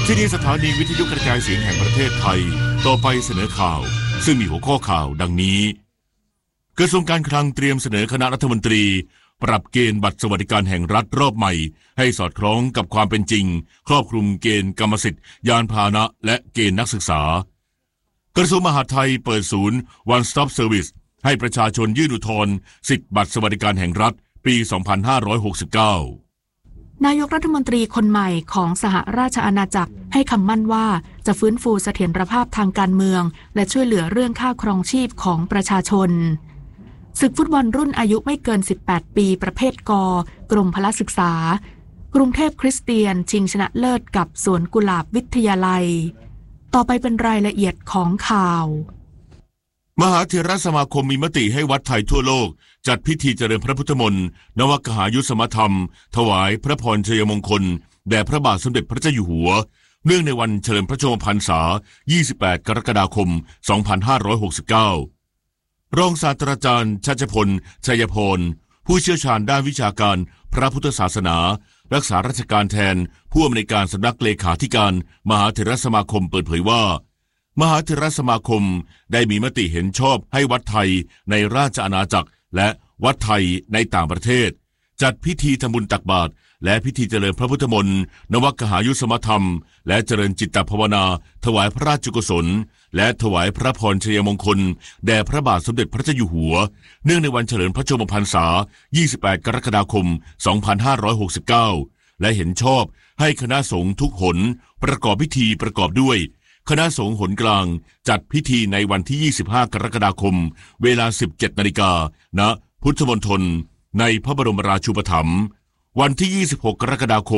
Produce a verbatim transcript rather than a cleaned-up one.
ที่นี่สถานีวิทยุกระจายเสียงแห่งประเทศไทยต่อไปเสนอข่าวซึ่งมีหัวข้อข่าวดังนี้กระทรวงการคลังเตรียมเสนอคณะรัฐมนตรีปรับเกณฑ์บัตรสวัสดิการแห่งรัฐรอบใหม่ให้สอดคล้องกับความเป็นจริงครอบคลุมเกณฑ์กรรมสิทธิ์ยานพาหนะและเกณฑ์นักศึกษากระทรวงมหาดไทยเปิดศูนย์ One Stop Service ให้ประชาชนยื่นอุทธรณ์สิทธิบัตรสวัสดิการแห่งรัฐปี สองพันห้าร้อยหกสิบเก้านายกรัฐมนตรีคนใหม่ของสหราชอาณาจักรให้คำมั่นว่าจะฟื้นฟูเสถียรภาพทางการเมืองและช่วยเหลือเรื่องค่าครองชีพของประชาชนศึกฟุตบอลรุ่นอายุไม่เกินสิบแปดปีประเภทกกรมพละศึกษากรุงเทพคริสเตียนชิงชนะเลิศกับสวนกุหลาบวิทยาลัยต่อไปเป็นรายละเอียดของข่าวมหาเถรสมาคมมีมติให้วัดไทยทั่วโลกจัดพิธีเจริญพระพุทธมนต์นวกหายุสมธรรมถวายพระพรชัยมงคลแด่พระบาทสมเด็จพระเจ้าอยู่หัวเนื่องในวันเฉลิมพระชนมพรรษายี่สิบแปดกรกฎาคมสองพันห้าร้อยหกสิบเก้ารองศาสตราจารย์ชัชพลชัยพรผู้เชี่ยวชาญด้านวิชาการพระพุทธศาสนารักษาราชการแทนผู้อำนวยการสำนักเลขาธิการมหาเถรสมาคมเปิดเผยว่ามหาเถรสมาคมได้มีมติเห็นชอบให้วัดไทยในราชอาณาจักรและวัดไทยในต่างประเทศจัดพิธีทำบุญตักบาตรและพิธีเจริญพระพุทธมนต์นวกหายุสมธรรมและเจริญจิตตภาวนาถวายพระราชกุศลและถวายพระพรชัยมงคลแด่พระบาทสมเด็จพระเจ้าอยู่หัวเนื่องในวันเฉลิมพระชนมพรรษายี่สิบแปดกรกฎาคมสองพันห้าร้อยหกสิบเก้าและเห็นชอบให้คณะสงฆ์ทุกหนประกอบพิธีประกอบด้วยคณะสงฆ์หนกลางจัดพิธีในวันที่ยี่สิบห้ากรกฎาคมเวลา สิบเจ็ดนาฬิกา ณพุทธมณฑลในพระบรมราชูปถัมภ์วันที่ยี่สิบหกกรกฎาคม